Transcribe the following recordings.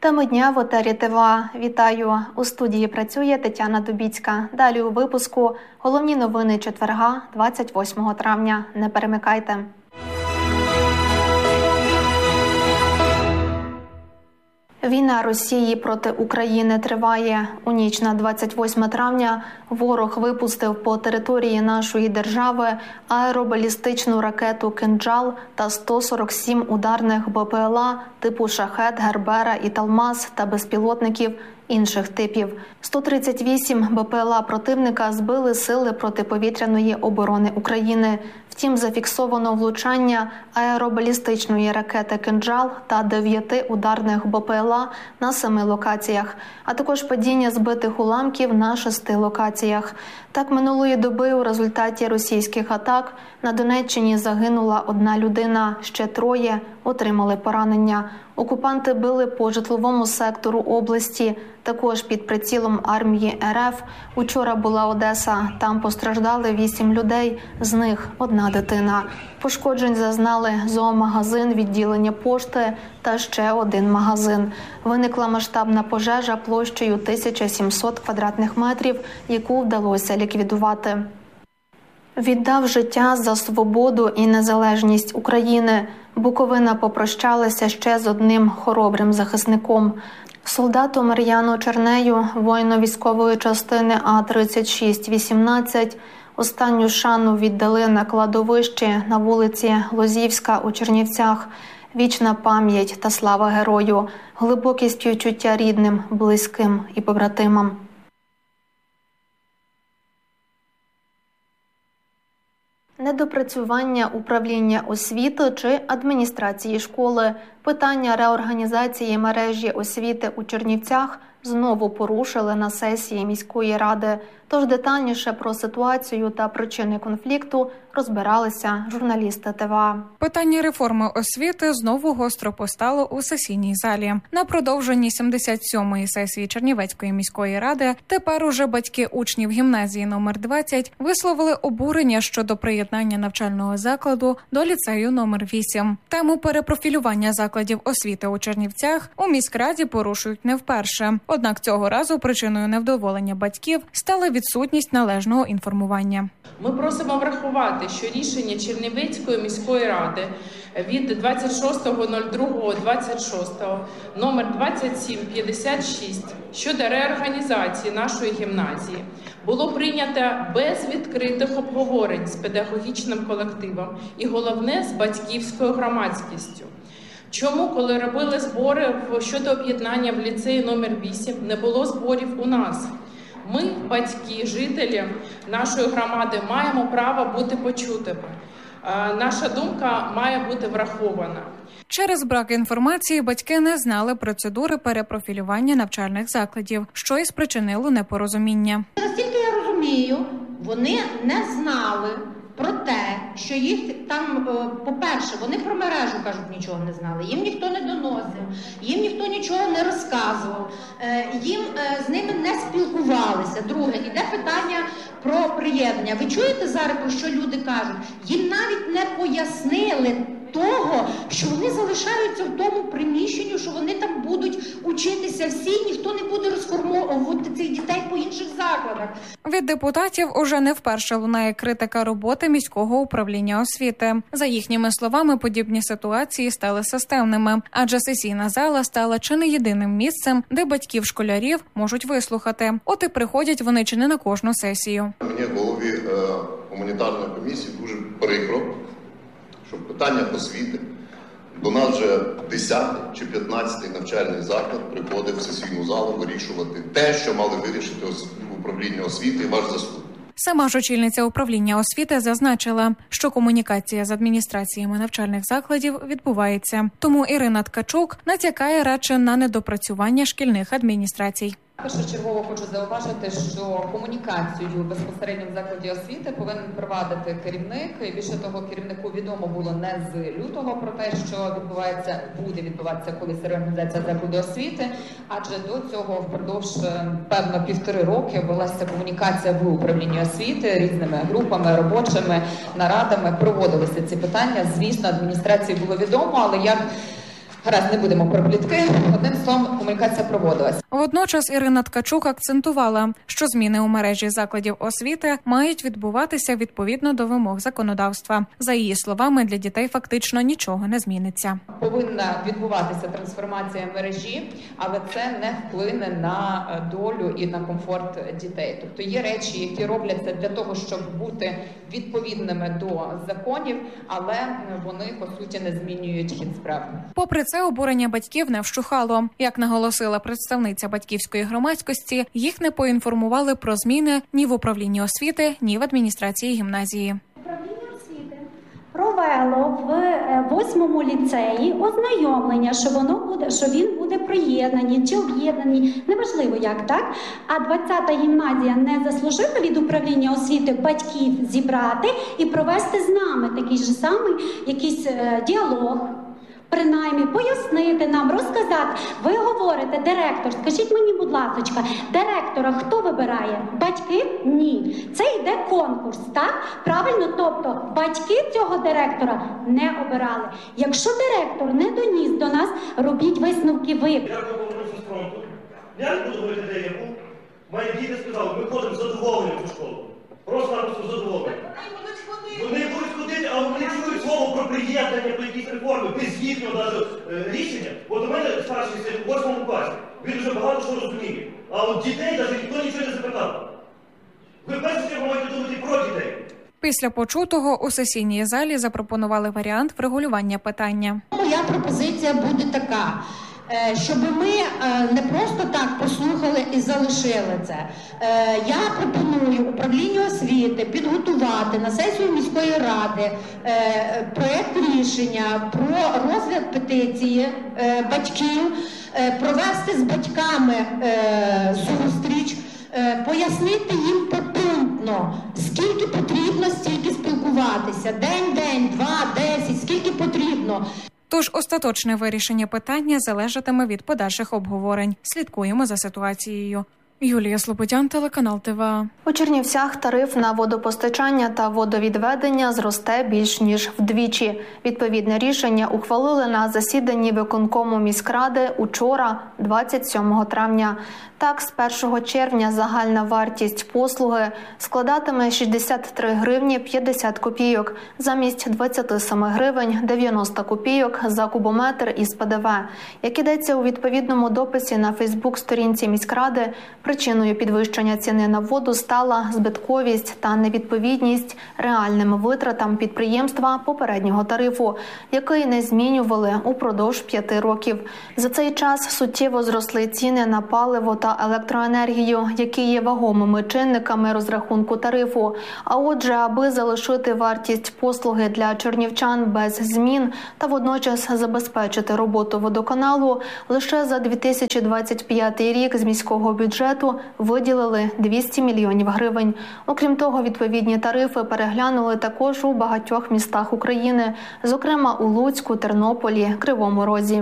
Теми дня в етері ТВА. Вітаю! У студії працює Тетяна Дубіцька. Далі у випуску головні новини четверга, 28 травня. Не перемикайте. Війна Росії проти України триває. У ніч на 28 травня ворог випустив по території нашої держави аеробалістичну ракету «Кинджал» та 147 ударних БПЛА типу «Шахед», «Гербера» і «Талмаз» та безпілотників інших типів. 138 БПЛА противника збили сили протиповітряної оборони України. Втім, зафіксовано влучання аеробалістичної ракети «Кинджал» та 9 ударних БПЛА на 7 локаціях, а також падіння збитих уламків на 6 локаціях. Так, минулої доби у результаті російських атак на Донеччині загинула 1 людина, ще 3 отримали поранення. Окупанти били по житловому сектору області, також під прицілом армії РФ. Учора була Одеса, там постраждали 8 людей, з них 1 дитина. Пошкоджень зазнали зоомагазин, відділення пошти та ще 1 магазин. Виникла масштабна пожежа площею 1700 квадратних метрів, яку вдалося ліквідувати. Віддав життя за свободу і незалежність України. Буковина попрощалася ще з одним хоробрим захисником. Солдату Мар'яну Чернею, воїну військової частини А-36-18, останню шану віддали на кладовищі на вулиці Лозівська у Чернівцях. Вічна пам'ять та слава герою, глибокі співчуття рідним, близьким і побратимам. Недопрацювання управління освіти чи адміністрації школи. Питання реорганізації мережі освіти у Чернівцях знову порушили на сесії міської ради. Тож детальніше про ситуацію та причини конфлікту розбиралися журналісти ТВА. Питання реформи освіти знову гостро постало у сесійній залі. На продовженні 77-ї сесії Чернівецької міської ради тепер уже батьки учнів гімназії номер 20 висловили обурення щодо приєднання навчального закладу до ліцею номер 8. Тему перепрофілювання закладів освіти у Чернівцях у міськраді порушують не вперше. Однак цього разу причиною невдоволення батьків стала відсутність належного інформування. Ми просимо врахувати, що рішення Чернівецької міської ради від 26.02.26 номер 2756 щодо реорганізації нашої гімназії було прийнято без відкритих обговорень з педагогічним колективом і, головне, з батьківською громадськістю. Чому, коли робили збори щодо об'єднання в ліцеї номер 8, не було зборів у нас? Ми, батьки, жителі нашої громади, маємо право бути почутими. Наша думка має бути врахована. Через брак інформації батьки не знали процедури перепрофілювання навчальних закладів, що і спричинило непорозуміння. Наскільки я розумію, вони не знали про те, що їх там, по-перше, вони про мережу, кажуть, нічого не знали, їм ніхто не доносив, їм ніхто нічого не розказував, їм з ними не спілкувалися. Друге, іде питання про приєднання. Ви чуєте зараз, про що люди кажуть? Їм навіть не пояснили того, що вони залишаються в тому приміщенні, що вони там будуть учитися всі, ніхто не буде розформовувати цих дітей по інших закладах. Від депутатів уже не вперше лунає критика роботи міського управління освіти. За їхніми словами, подібні ситуації стали системними, адже сесійна зала стала чи не єдиним місцем, де батьків школярів можуть вислухати. От і приходять вони чи не на кожну сесію. Мені голові гуманітарної комісії дуже прикро, що питання освіти до нас вже 10-й чи 15-й навчальний заклад приходив в сесійну залу вирішувати те, що мали вирішити управління освіти і ваш заступник. Сама ж очільниця управління освіти зазначила, що комунікація з адміністраціями навчальних закладів відбувається. Тому Ірина Ткачук натякає радше на недопрацювання шкільних адміністрацій. Першочергово хочу зауважити, що комунікацію безпосередньо в закладі освіти повинен провадити керівник. І більше того, керівнику відомо було не з лютого про те, що буде відбуватися колись реорганізація закладу освіти, адже до цього впродовж, певно, 1,5 роки велася комунікація в управлінні освіти різними групами, робочими нарадами, проводилися ці питання. Звісно, адміністрації було відомо, але як Гаразд, не будемо про плітки. Одним словом, комунікація проводилась. Водночас Ірина Ткачук акцентувала, що зміни у мережі закладів освіти мають відбуватися відповідно до вимог законодавства. За її словами, для дітей фактично нічого не зміниться. Повинна відбуватися трансформація мережі, але це не вплине на долю і на комфорт дітей. Тобто є речі, які робляться для того, щоб бути відповідними до законів, але вони, по суті, не змінюють хід справ. Попри це, обурення батьків не вщухало. Як наголосила представниця батьківської громадськості, їх не поінформували про зміни ні в управлінні освіти, ні в адміністрації гімназії. Управління освіти провело в 8-му ліцеї ознайомлення, що він буде приєднаний чи об'єднаний, неважливо як, так? А 20-та гімназія не заслужила від управління освіти батьків зібрати і провести з нами такий же самий якийсь діалог. Принаймні, пояснити нам, розказати. Ви говорите, директор, скажіть мені, будь ласка, директора хто вибирає? Батьки? Ні. Це йде конкурс, так? Правильно? Тобто, батьки цього директора не обирали. Якщо директор не доніс до нас, робіть висновки ви. Я повернувся з фронту. Я не буду говорити, де я був. Мої діти сказали, ми ходимо з задоволенням в школу. Просто задоволенням. Вони будуть ходити, але вони чують слово про приєднання до якісь реформи, без їхнього навіть рішення. От у мене старший син у 8 класі, він вже багато що розуміє. А от дітей навіть ніхто нічого не запитав. Ви в першу чергу маєте думати про дітей. Після почутого у сесійній залі запропонували варіант врегулювання питання. Моя пропозиція буде така. Щоб ми не просто так послухали і залишили це. Я пропоную управлінню освіти підготувати на сесію міської ради проєкт рішення про розгляд петиції батьків, провести з батьками зустріч, пояснити їм попунктно, скільки потрібно, стільки спілкуватися. День, 2, 10, скільки потрібно. Тож остаточне вирішення питання залежатиме від подальших обговорень. Слідкуємо за ситуацією. Юлія Слободян, телеканал ТВА. У Чернівцях тариф на водопостачання та водовідведення зросте більш ніж вдвічі. Відповідне рішення ухвалили на засіданні виконкому міськради учора, 27 травня. Так, з 1 червня загальна вартість послуги складатиме 63 гривні 50 копійок, замість 27 гривень 90 копійок за кубометр із ПДВ. Як ідеться у відповідному дописі на Фейсбук-сторінці міськради, причиною підвищення ціни на воду стала збитковість та невідповідність реальним витратам підприємства попереднього тарифу, який не змінювали упродовж 5 років. За цей час суттєво зросли ціни на паливо та електроенергію, які є вагомими чинниками розрахунку тарифу. А отже, аби залишити вартість послуги для чернівчан без змін та водночас забезпечити роботу водоканалу, лише за 2025 рік з міського бюджету виділили 200 мільйонів гривень. Окрім того, відповідні тарифи переглянули також у багатьох містах України, зокрема у Луцьку, Тернополі, Кривому Розі.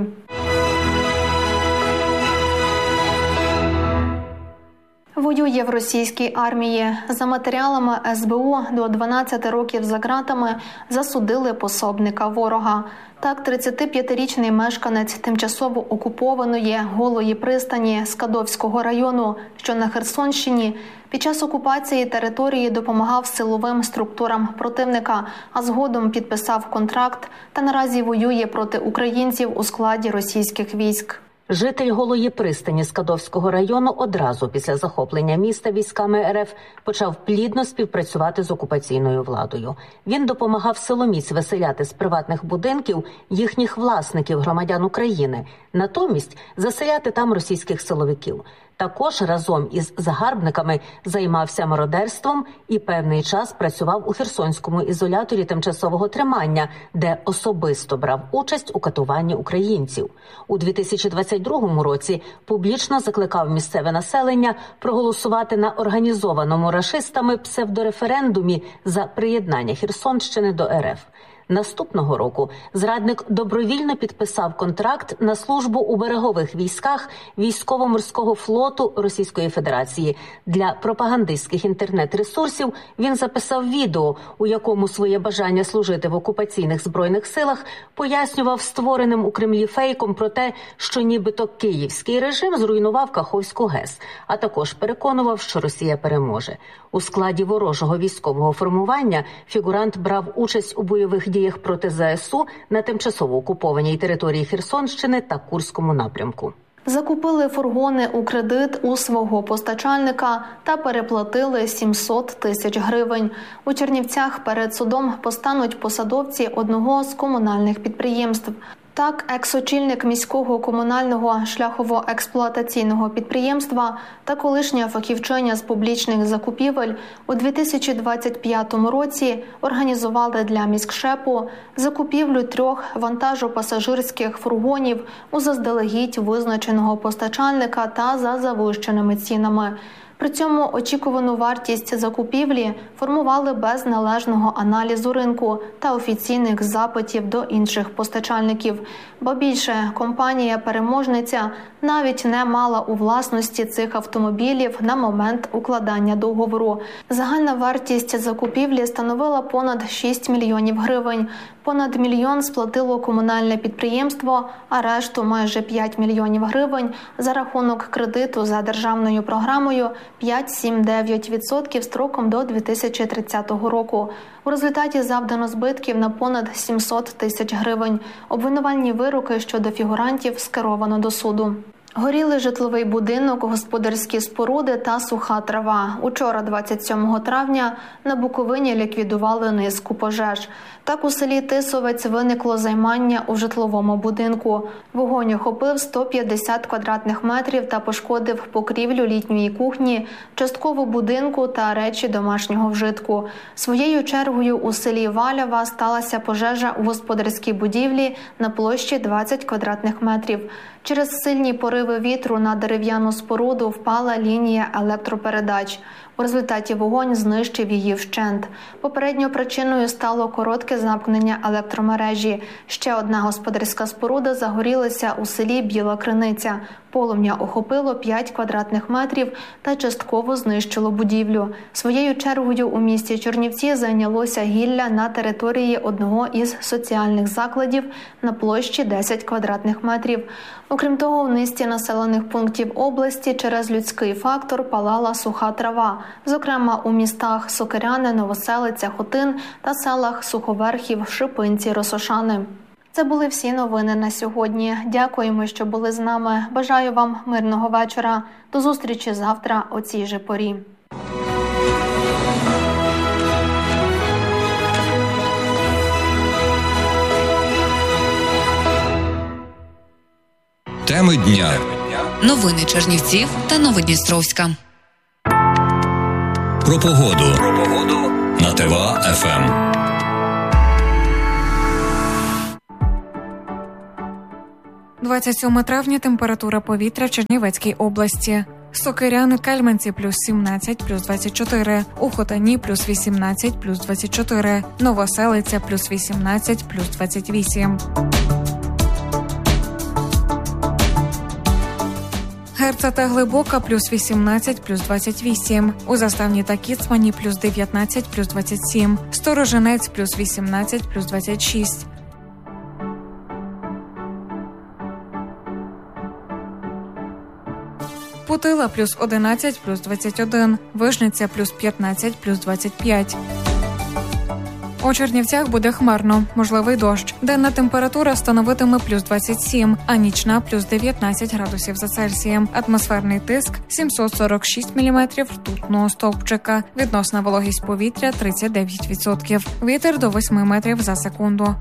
Воює в російській армії. За матеріалами СБУ до 12 років за ґратами засудили пособника ворога. Так, 35-річний мешканець тимчасово окупованої Голої пристані Скадовського району, що на Херсонщині, під час окупації території допомагав силовим структурам противника, а згодом підписав контракт та наразі воює проти українців у складі російських військ. Житель Голої пристані Скадовського району одразу після захоплення міста військами РФ почав плідно співпрацювати з окупаційною владою. Він допомагав силоміць виселяти з приватних будинків їхніх власників, громадян України, натомість заселяти там російських силовиків. Також разом із загарбниками займався мародерством і певний час працював у Херсонському ізоляторі тимчасового тримання, де особисто брав участь у катуванні українців. У 2022 році публічно закликав місцеве населення проголосувати на організованому рашистами псевдореферендумі за приєднання Херсонщини до РФ. Наступного року зрадник добровільно підписав контракт на службу у берегових військах Військово-морського флоту Російської Федерації. Для пропагандистських інтернет-ресурсів він записав відео, у якому своє бажання служити в окупаційних збройних силах пояснював створеним у Кремлі фейком про те, що нібито київський режим зруйнував Каховську ГЕС, а також переконував, що Росія переможе. У складі ворожого військового формування фігурант брав участь у бойових діях проти ЗСУ на тимчасово окупованій території Херсонщини та Курському напрямку. Закупили фургони у кредит у свого постачальника та переплатили 700 тисяч гривень. У Чернівцях перед судом постануть посадовці одного з комунальних підприємств. Так, екс-очільник міського комунального шляхово-експлуатаційного підприємства та колишня фахівчиня з публічних закупівель у 2025 році організували для міськшепу закупівлю 3 вантажопасажирських фургонів у заздалегідь визначеного постачальника та за завищеними цінами. При цьому очікувану вартість закупівлі формували без належного аналізу ринку та офіційних запитів до інших постачальників. Ба більше, компанія-переможниця навіть не мала у власності цих автомобілів на момент укладання договору. Загальна вартість закупівлі становила понад 6 мільйонів гривень. Понад мільйон сплатило комунальне підприємство, а решту майже 5 мільйонів гривень за рахунок кредиту за державною програмою 5-7-9% строком до 2030 року. У результаті завдано збитків на понад 700 тисяч гривень. Обвинувальні вироки щодо фігурантів скеровано до суду. Горіли житловий будинок, господарські споруди та суха трава. Учора, 27 травня, на Буковині ліквідували низку пожеж. Так у селі Тисовець виникло займання у житловому будинку. Вогонь охопив 150 квадратних метрів та пошкодив покрівлю літньої кухні, частково будинку та речі домашнього вжитку. Своєю чергою у селі Валява сталася пожежа у господарській будівлі на площі 20 квадратних метрів. Через сильні пориви вітру на дерев'яну споруду впала лінія електропередач. У результаті вогонь знищив її вщент. Попередньо причиною стало коротке замкнення електромережі. Ще одна господарська споруда загорілася у селі Біла Криниця. Полум'я охопило 5 квадратних метрів та частково знищило будівлю. Своєю чергою у місті Чернівці зайнялося гілля на території одного із соціальних закладів на площі 10 квадратних метрів. Окрім того, в низці населених пунктів області через людський фактор палала суха трава, зокрема у містах Сокиряне, Новоселиця, Хотин та селах Суховерхів, Шипинці, Росошани. Це були всі новини на сьогодні. Дякуємо, що були з нами. Бажаю вам мирного вечора. До зустрічі завтра о цій же порі. Теми дня. Новини Чернівців та Новодністровська. Про погоду. На ТВА-ФМ. – 27 травня, температура повітря в Чернівецькій області. Сокиряни, Кельменці – плюс 17, плюс 24. У Хотині – плюс 18, плюс 24. Новоселиця – плюс 18, плюс 28. Герца та Глибока – плюс 18, плюс 28. У Заставні та Кіцмані – плюс 19, плюс 27. Сторожинець – плюс 18, плюс 26. Путила – плюс 11, плюс 21. Вижниця – плюс 15, плюс 25. У Чернівцях буде хмарно, можливий дощ. Денна температура становитиме плюс 27, а нічна – плюс 19 градусів за Цельсієм. Атмосферний тиск – 746 міліметрів ртутного стовпчика. Відносна вологість повітря – 39%. Вітер до 8 метрів за секунду.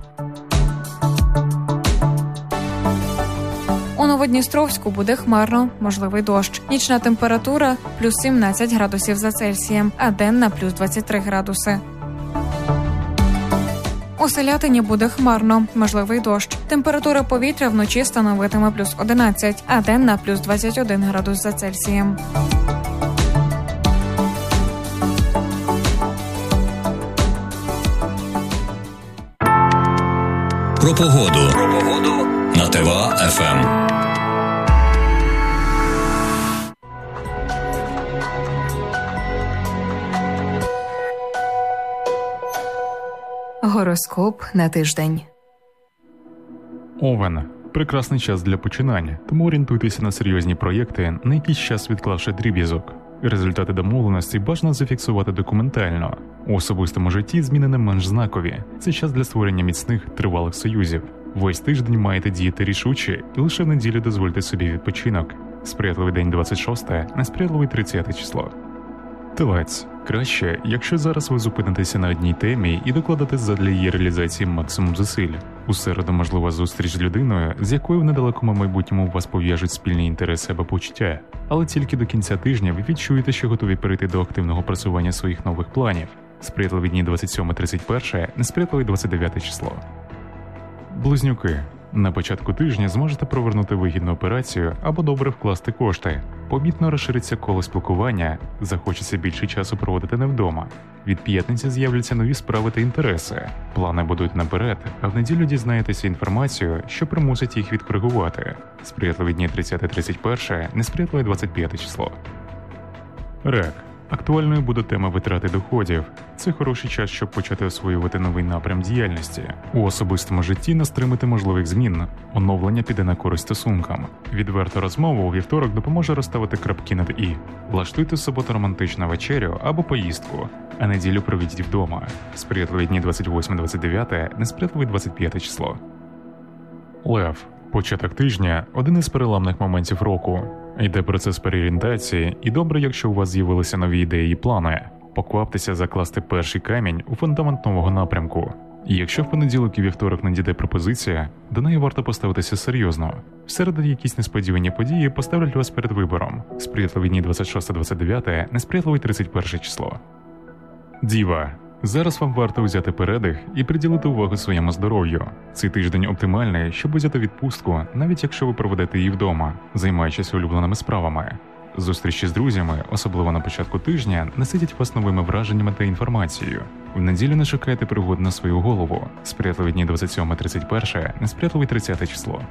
У Новодністровську буде хмарно, можливий дощ. Нічна температура – плюс 17 градусів за Цельсієм, а денна – плюс 23 градуси. У Селятині буде хмарно, можливий дощ. Температура повітря вночі становитиме плюс 11, а денна – плюс 21 градус за Цельсієм. погоду на ТВА ФМ. Гороскоп на тиждень. Овен. Прекрасний час для починань, тому орієнтуйтеся на серйозні проєкти, на якийсь час відклавши дріб'язок. Результати домовленостей бажано зафіксувати документально. У особистому житті зміни не менш знакові. Це час для створення міцних, тривалих союзів. Весь тиждень маєте діяти рішуче, і лише в неділю дозвольте собі відпочинок. Сприятливий день 26, несприятливий 30 число. Телець. Краще, якщо зараз ви зупинитеся на одній темі і докладете задля її реалізації максимум зусиль. У середу можлива зустріч з людиною, з якою в недалекому майбутньому вас пов'яжуть спільні інтереси або почуття. Але тільки до кінця тижня ви відчуєте, що готові перейти до активного просування своїх нових планів. Сприятливі дні 27-31, несприятливий 29 число. Близнюки. На початку тижня зможете провернути вигідну операцію або добре вкласти кошти. Помітно розшириться коло спілкування, захочеться більше часу проводити не вдома. Від п'ятниці з'являться нові справи та інтереси. Плани будуть наперед, а в неділю дізнаєтеся інформацію, що примусить їх відкоригувати. Сприятливі дні 30-31, несприятливе 25 число. Рак. Актуальною буде тема витрати доходів. Це хороший час, щоб почати освоювати новий напрям діяльності. У особистому житті не стримати можливих змін. Оновлення піде на користь стосункам. Відверта розмова у вівторок допоможе розставити крапки над «і». Влаштуйте в суботу романтичну вечерю або поїздку, а неділю проведіть вдома. Сприятливі дні 28-29, несприятливий 25 число. Лев. Початок тижня – один із переламних моментів року. Йде процес переорієнтації, і добре, якщо у вас з'явилися нові ідеї і плани. Покваптеся закласти перший камінь у фундамент нового напрямку. І якщо в понеділок і вівторок надійде пропозиція, до неї варто поставитися серйозно. В середу якісь несподівані події поставлять вас перед вибором. Сприятливі дні 26-29, несприятливий 31 число. Діва. Зараз вам варто взяти передих і приділити увагу своєму здоров'ю. Цей тиждень оптимальний, щоб взяти відпустку, навіть якщо ви проведете її вдома, займаючись улюбленими справами. Зустрічі з друзями, особливо на початку тижня, наситять вас новими враженнями та інформацією. В неділю не шукайте пригод на свою голову. Сприятливі дні 27-31, несприятливий 30 число.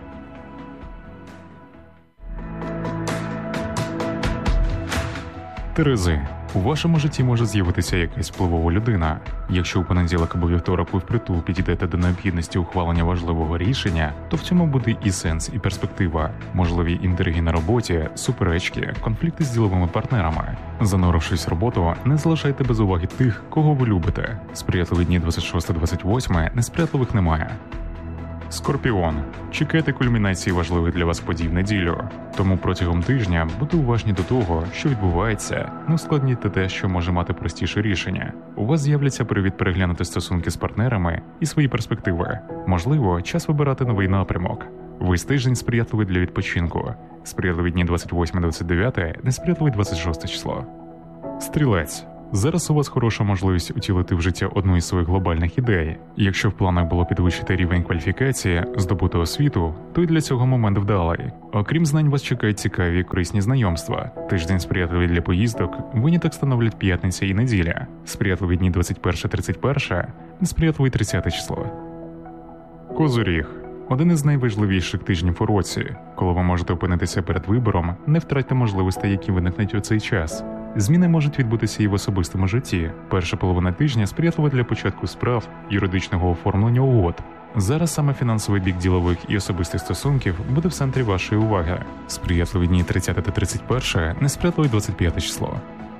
Терези. У вашому житті може з'явитися якась впливова людина. Якщо у понеділок або вівторок ви впритул підійдете до необхідності ухвалення важливого рішення, то в цьому буде і сенс, і перспектива. Можливі інтриги на роботі, суперечки, конфлікти з діловими партнерами. Занурившись в роботу, не залишайте без уваги тих, кого ви любите. Сприятливі дні 26-28, несприятливих немає. Скорпіон. Чекайте кульмінації важливих для вас подій в неділю. Тому протягом тижня будьте уважні до того, що відбувається, не ускладнюйте те, що може мати простіше рішення. У вас з'являться привід переглянути стосунки з партнерами і свої перспективи. Можливо, час вибирати новий напрямок. Весь тиждень сприятливий для відпочинку. Сприятливі дні 28-29, несприятливий 26 число. Стрілець. Зараз у вас хороша можливість утілити в життя одну із своїх глобальних ідей. Якщо в планах було підвищити рівень кваліфікації, здобути освіту, то й для цього момент вдалий. Окрім знань, вас чекають цікаві і корисні знайомства. Тиждень сприятливий для поїздок, виняток становлять п'ятниця і неділя. Сприятливі дні 21-31, несприятливий 30 число. Козиріг. Один із найважливіших тижнів у році. Коли ви можете опинитися перед вибором, не втратьте можливостей, які виникнуть у цей час. Зміни можуть відбутися і в особистому житті. Перша половина тижня сприятлива для початку справ, юридичного оформлення угод. Зараз саме фінансовий бік ділових і особистих стосунків буде в центрі вашої уваги. Сприятливі дні 30 та 31, несприятливий 25 число.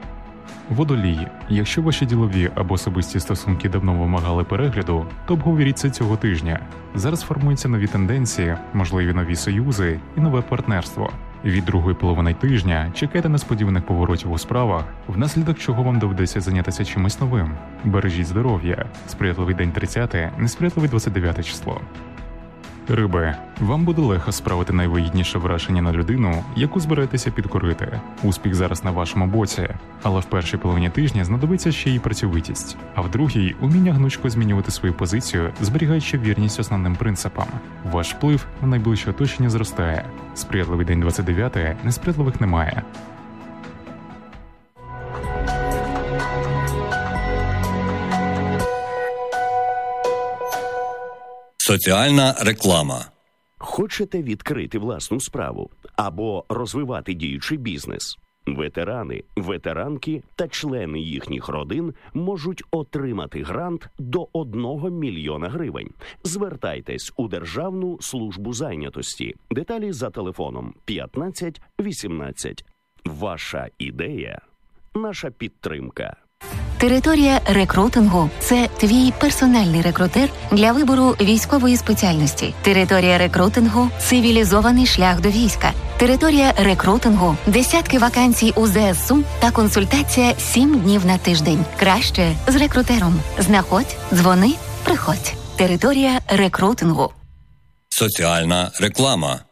Водолій. Якщо ваші ділові або особисті стосунки давно вимагали перегляду, то обговоріть це цього тижня. Зараз формуються нові тенденції, можливі нові союзи і нове партнерство. Від другої половини тижня чекайте несподіваних поворотів у справах, внаслідок чого вам доведеться зайнятися чимось новим. Бережіть здоров'я. Сприятливий день 30, несприятливий 29 число. Риби. Вам буде легко справити найвигідніше враження на людину, яку збираєтеся підкорити. Успіх зараз на вашому боці, але в першій половині тижня знадобиться ще й працьовитість, а в другій – уміння гнучко змінювати свою позицію, зберігаючи вірність основним принципам. Ваш вплив на найближче оточення зростає. Сприятливий день 29, несприятливих немає. Соціальна реклама. Хочете відкрити власну справу або розвивати діючий бізнес? Ветерани, ветеранки та члени їхніх родин можуть отримати грант до 1 мільйона гривень. Звертайтесь у Державну службу зайнятості. Деталі за телефоном 15 18. Ваша ідея – наша підтримка. Територія рекрутингу – це твій персональний рекрутер для вибору військової спеціальності. Територія рекрутингу – цивілізований шлях до війська. Територія рекрутингу – десятки вакансій у ЗСУ та консультація 7 днів на тиждень. Краще з рекрутером. Знаходь, дзвони, приходь. Територія рекрутингу. Соціальна реклама.